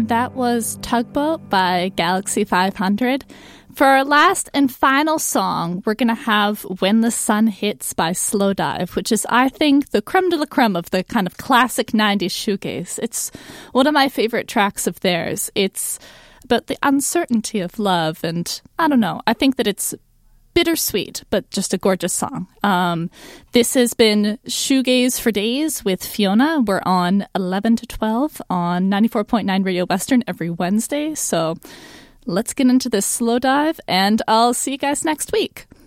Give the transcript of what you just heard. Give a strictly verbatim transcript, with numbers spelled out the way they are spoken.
That was Tugboat by Galaxy five hundred. For our last and final song, we're going to have When the Sun Hits by Slowdive, which is, I think, the creme de la creme of the kind of classic nineties shoegaze. It's one of my favorite tracks of theirs. It's about the uncertainty of love, and I don't know, I think that it's bittersweet, but just a gorgeous song. Um, this has been Shoegaze for Days with Fiona. We're on eleven to twelve on ninety-four point nine Radio Western every Wednesday. So let's get into this Slowdive, and I'll see you guys next week.